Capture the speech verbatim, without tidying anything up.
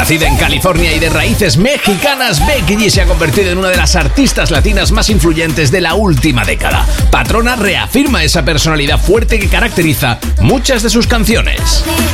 Nacida en California y de raíces mexicanas, Becky G se ha convertido en una de las artistas latinas más influyentes de la última década. Patrona reafirma esa personalidad fuerte que caracteriza muchas de sus canciones.